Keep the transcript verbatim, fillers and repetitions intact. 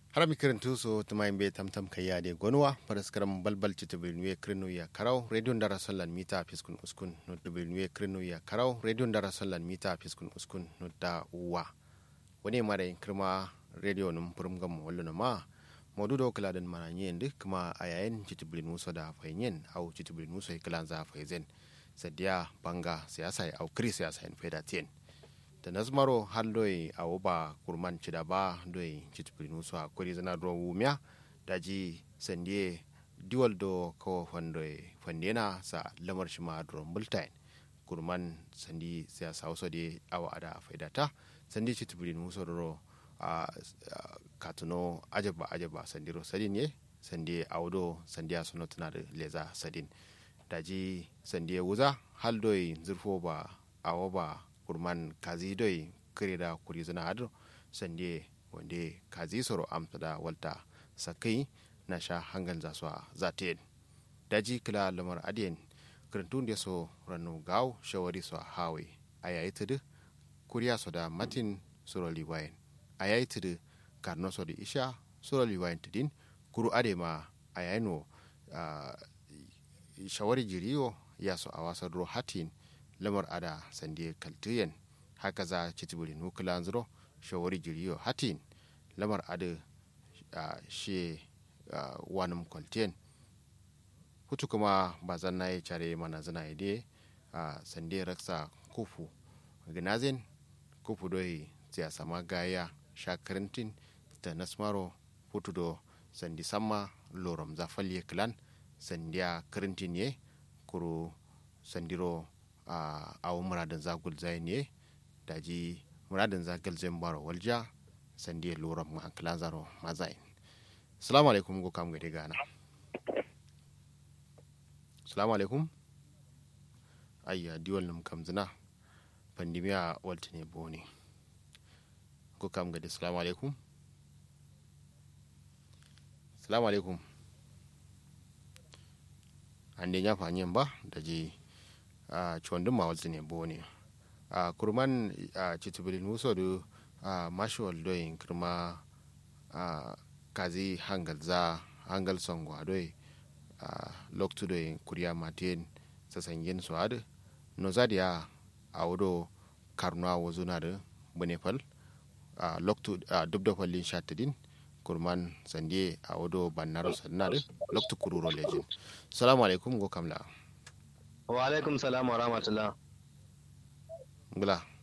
harami kirintu so tuma imbe tamtam kayya de gonwa paraskaram balbal titubinwe krinu ya karau radio ndara sallan mita fiskun uskun no tubinwe krinu ya karau radio ndara sallan mita fiskun uskun no da uwa wani mare kirma radio num purum gam wallo ma modudo kladan mananye ndik kuma ayayen titubin muso da fayin au titubin muso klan za faizen sadiya banga siyasa au kri siyasa en fedatin da nazmaro halloi a woba kurman cida ba doi citpinu so akuri zana dro wumya daji sandie diwal do ko fandoi fandena sa lamar shima dro multain kurman sandi siyasa so de awa ada faidata sandi citpinu so ro a katuno ajaba ajaba sandiro sadin ye sandi awdo sandiya sono tana da leza sadin daji sandie wuza haldoi zurfo ba awoba kurman kazi doi kirida kuri zana hadu sande wande kazi soro amsa da walta sakai na sha hangan za su zaten daji kila lamar adiyan kirantun da so ranu gaw shawari so hawe ayayi tudu kuriya so da matin soro liwayen ayayi tudu karno so da isha soro liwayen tudin kuru adema ayayi no uh, shawari jiriyo ya so a wasar ro hatin lamar ada sande kaltiyen haka za citibuli nukula zuro shawari jiriyo hatin lamar ada uh, she uh, wanum kwaltiyen hutu kuma ba zan na yi care mana zana ide uh, sande raksa kufu ginazin kufu doi siyasa ma gaya shakarintin ta nasmaro hutu do sandi sama lorom zafalye klan sandiya karintin ye kuru sandiro a uh, awu muradin zagul zai ne daji muradin zagal zai baro walja sandiya loram ma klan zaro mazain assalamu alaikum go kam gade gana assalamu alaikum ayya diwal num kam zina pandemiya waltine boni go kam gade assalamu alaikum assalamu alaikum ande nya fanyen ba daji a uh, chondun ma waltine boni a uh, kurman a uh, chitubilin muso do a uh, mashwal doyin kurma a uh, kazi hangal za hangal songwa doy a uh, loktu doyin kuriya matin sasangen so ade no zadia awdo karna wozuna de benefal a uh, loktu uh, dubdo fallin shatidin kurman sandie awdo bannaro sannade loktu kururo lejin assalamu alaikum go kamla wa alaikum salam wa rahmatullah ngula